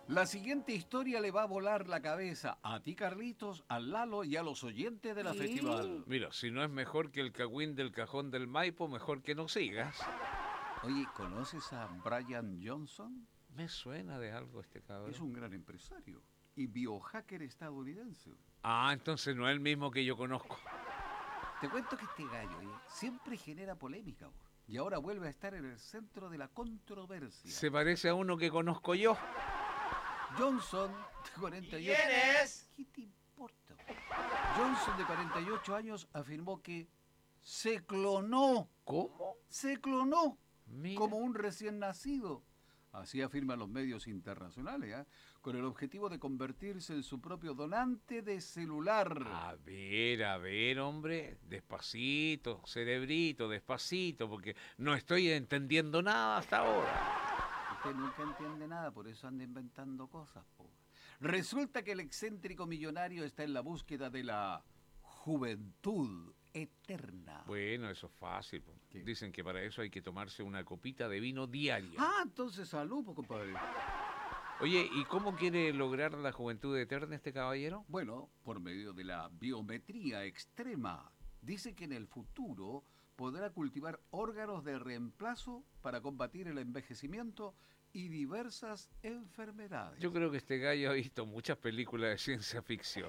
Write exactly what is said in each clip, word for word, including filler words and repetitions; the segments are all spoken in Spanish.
La siguiente historia le va a volar la cabeza a ti, Carlitos, al Lalo y a los oyentes de la festival. Mira, si no es mejor que el cagüín del cajón del Maipo, mejor que no sigas. Oye, ¿conoces a Brian Johnson? Me suena de algo este Es cabrón. un gran empresario y biohacker estadounidense. Ah, entonces no es el mismo que yo conozco. Te cuento que este gallo eh, siempre genera polémica, vos, y ahora vuelve a estar en el centro de la controversia. Se parece a uno que conozco yo. Johnson, de cuarenta y ocho... ¿Quién es? ¿Qué te importa? Johnson, de cuarenta y ocho años, afirmó que se clonó. ¿Cómo? Se clonó Mira. como un recién nacido. Así afirman los medios internacionales, ¿eh? Con el objetivo de convertirse en su propio donante de celular. A ver, a ver, hombre, despacito, cerebrito, despacito, porque no estoy entendiendo nada hasta ahora. Usted nunca entiende nada, por eso anda inventando cosas, po. Resulta que el excéntrico millonario está en la búsqueda de la juventud eterna. Bueno, eso es fácil. Po. ¿Qué? Dicen que para eso hay que tomarse una copita de vino diaria. Ah, entonces salud, po, compadre. Oye, ¿y cómo quiere lograr la juventud eterna este caballero? Bueno, por medio de la biometría extrema. Dice que en el futuro podrá cultivar órganos de reemplazo para combatir el envejecimiento y diversas enfermedades. Yo creo que este gallo ha visto muchas películas de ciencia ficción.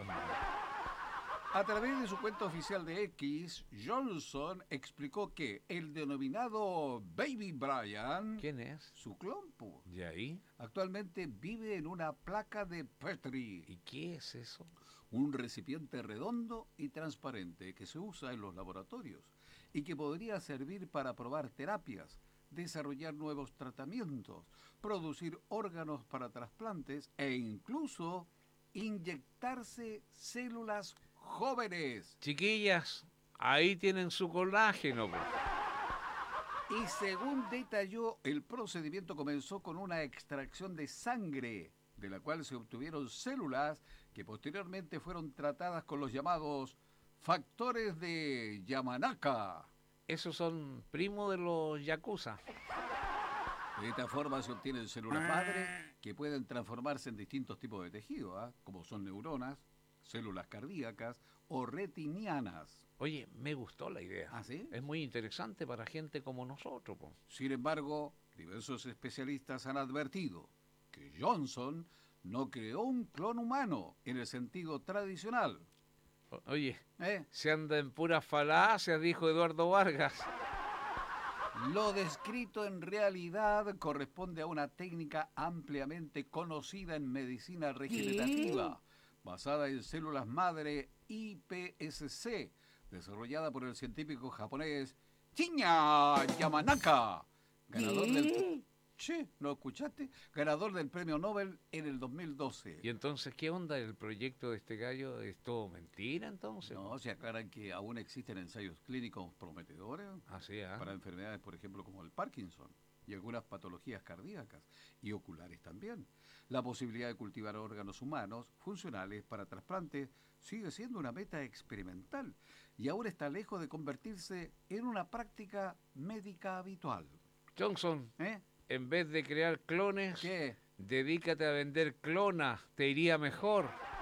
A través de su cuenta oficial de X, Johnson explicó que el denominado Baby Brian, ¿Quién es? su clon, po, ¿Y ahí? actualmente vive en una placa de Petri, ¿Y qué es eso? un recipiente redondo y transparente que se usa en los laboratorios y que podría servir para probar terapias, desarrollar nuevos tratamientos, producir órganos para trasplantes e incluso inyectarse células jóvenes. Chiquillas, ahí tienen su colágeno. Po. Y según detalló, el procedimiento comenzó con una extracción de sangre, de la cual se obtuvieron células que posteriormente fueron tratadas con los llamados factores de Yamanaka. Esos son primos de los yakuza. De esta forma se obtienen células madre que pueden transformarse en distintos tipos de tejido, ¿eh? Como son neuronas, células cardíacas o retinianas. Oye, me gustó la idea. ¿Ah, sí? Es muy interesante para gente como nosotros. Po. Sin embargo, diversos especialistas han advertido que Johnson no creó un clon humano en el sentido tradicional. O- Oye, ¿eh? se anda en puras falacias, dijo Eduardo Vargas. Lo descrito en realidad corresponde a una técnica ampliamente conocida en medicina regenerativa, basada en células madre I P S C, desarrollada por el científico japonés Shinya Yamanaka, ganador del... Che, ¿no escuchaste? Ganador del premio Nobel en el dos mil doce. Y entonces, ¿qué onda el proyecto de este gallo? ¿Es todo mentira entonces? No, se aclaran que aún existen ensayos clínicos prometedores Así, ¿ah? para enfermedades, por ejemplo, como el Parkinson y algunas patologías cardíacas y oculares también. La posibilidad de cultivar órganos humanos funcionales para trasplantes sigue siendo una meta experimental y ahora está lejos de convertirse en una práctica médica habitual. Johnson, ¿Eh? en vez de crear clones, ¿Qué? dedícate a vender clonas, te iría mejor.